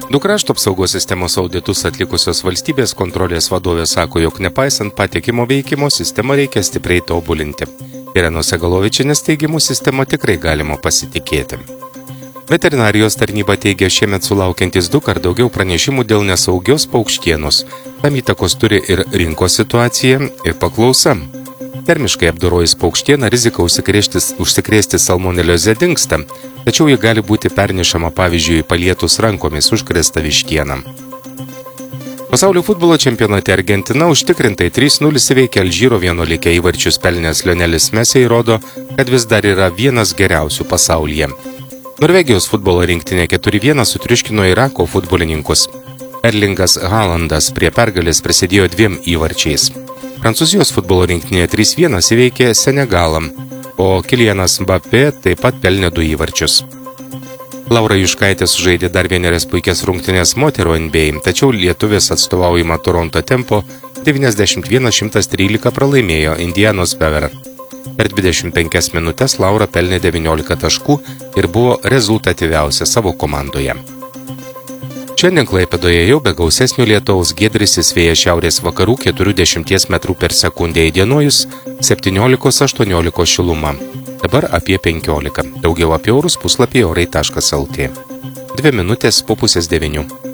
Du krašto apsaugos sistemos auditus atlikusios valstybės kontrolės vadovė sako, jog nepaisant patikimo veikimo, sistemą reikia stipriai tobulinti. Irenos Segalovičienės teigimu sistemą tikrai galima pasitikėti. Veterinarijos tarnyba teigia šiemet sulaukiantis 2 kart daugiau pranešimų dėl nesaugios paukštienos. Tam įtakos turi ir rinkos situacija, ir paklausa. Termiškai apdorojus paukštieną rizika užsikrėsti salmonelioze dingsta, tačiau ji gali būti pernešama pavyzdžiui palietus rankomis užkrėstą vištieną. Pasaulio futbolo čempionate Argentina užtikrintai 3-0 įveikė Alžyro 11 įvarčius pelnęs Lionelis Messi įrodo, kad vis dar yra vienas geriausių pasaulyje. Norvegijos futbolo rinktinė 4-1 sutriuškino Irako futbolininkus. Erlingas Haalandas prie pergalės prisidėjo 2 įvarčiais. Prancūzijos futbolo rinktinė 3-1 įveikė Senegalą, o Kilianas Mbappé taip pat pelnė 2 įvarčius. Laura Juškaitė sužaidė dar 1 puikias rungtynes moterų NBA, tačiau lietuvės atstovaujama Toronto Tempo 91-113 pralaimėjo Indianos Fever. Per 25 minutes Laura pelnė 19 taškų ir buvo rezultatyviausia savo komandoje. Šiandien Klaipėdoje jau be gausesnio lietaus giedrysis vėjas šiaurės vakarų 40 metrų per sekundę įdienojus 17-18 šiluma. Dabar apie 15. Daugiau apie orus puslapyje orai.lt. 2 minutės po 8:30.